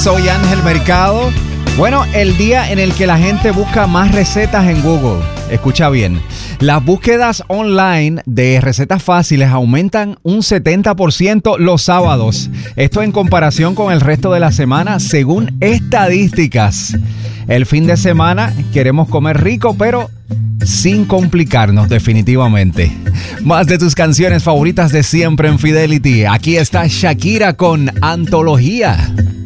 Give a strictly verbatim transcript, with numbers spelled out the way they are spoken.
soy Ángel Mercado. Bueno, el día en el que la gente busca más recetas en Google. Escucha bien, las búsquedas online de recetas fáciles aumentan un setenta por ciento los sábados. Esto en comparación con el resto de la semana, según estadísticas. El fin de semana queremos comer rico, pero sin complicarnos definitivamente. Más de tus canciones favoritas de siempre en Fidelity. Aquí está Shakira con Antología.